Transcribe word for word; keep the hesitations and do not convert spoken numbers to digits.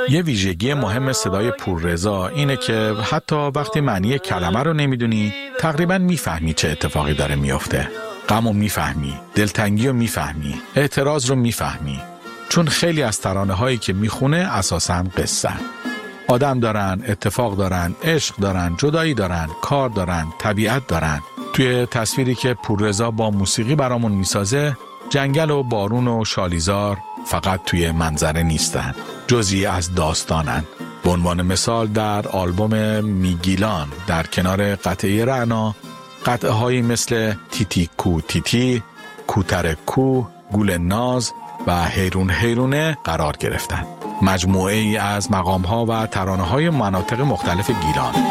یه ویژگی مهم صدای پوررضا اینه که حتی وقتی معنی کلمه رو نمیدونی تقریباً میفهمی چه اتفاقی داره میفته. غم رو میفهمی، دلتنگی رو میفهمی، اعتراض رو میفهمی. چون خیلی از ترانه هایی که میخونه اساساً قصه. آدم دارن، اتفاق دارن، عشق دارن، جدایی دارن، کار دارن، طبیعت دارن. توی تصویری که پوررضا با موسیقی برامون میسازه، جنگل و بارون و شالیزار فقط توی منظره نیستن، جزئی از داستانن. به عنوان مثال در آلبوم میگیلان در کنار قطعه رعنا، قطعه هایی مثل تیتی کو تیتی، کوتر کو، گول ناز و حیرون حیرونه قرار گرفتن. مجموعه ای از مقام ها و ترانه های مناطق مختلف گیلان.